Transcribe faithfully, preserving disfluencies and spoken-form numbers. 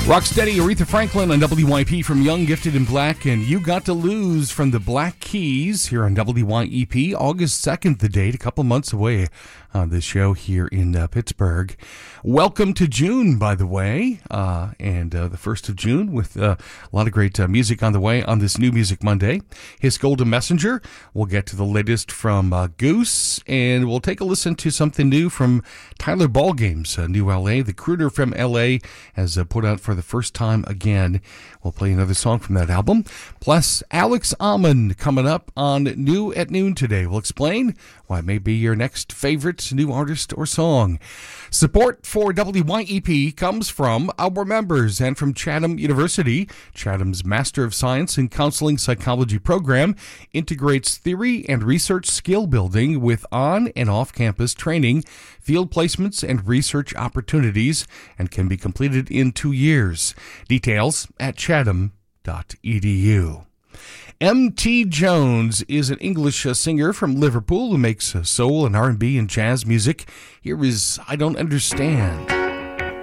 Rocksteady, Aretha Franklin on W Y P from Young, Gifted, and Black, and You Got to Lose from the Black Keys here on W Y E P. August second, the date, a couple months away on this show here in uh, Pittsburgh. Welcome to June, by the way, uh, and uh, the first of June with uh, a lot of great uh, music on the way on this New Music Monday. His Golden Messenger. We'll get to the latest from uh, Goose, and we'll take a listen to something new from Tyler Ballgames, uh, New L A. The Crooner from L A has uh, put out for the first time again. We'll play another song from that album. Plus, Alex Almond coming up on New at Noon today. We'll explain why it may be your next favorite new artist or song. Support for W Y E P comes from our members and from Chatham University. Chatham's Master of Science in Counseling Psychology program integrates theory and research skill building with on- and off-campus training, field placements, and research opportunities, and can be completed in two years. Details at chatham dot e d u. M T Jones is an English uh, singer from Liverpool who makes uh, soul and R and B and jazz music. Here is I Don't Understand.